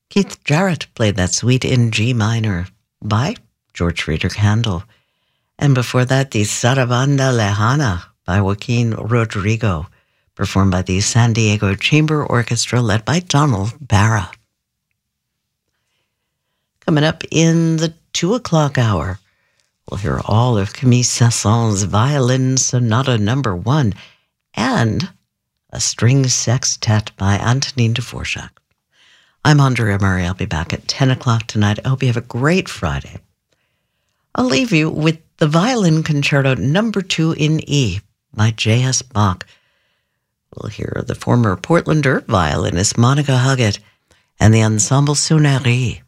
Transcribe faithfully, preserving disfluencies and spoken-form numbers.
Keith Jarrett played that suite in G minor by George Friedrich Handel. And before that, the Sarabanda Lejana by Joaquin Rodrigo, performed by the San Diego Chamber Orchestra led by Donald Barra. Coming up in the two o'clock hour, we'll hear all of Camille Saint-Saëns's Violin Sonata Number One and a string sextet by Antonin Dvorak. I'm Andrea Murray. I'll be back at ten o'clock tonight. I hope you have a great Friday. I'll leave you with the Violin Concerto Number Two in E by J S. Bach. We'll hear the former Portlander violinist Monica Huggett and the Ensemble Sonnerie.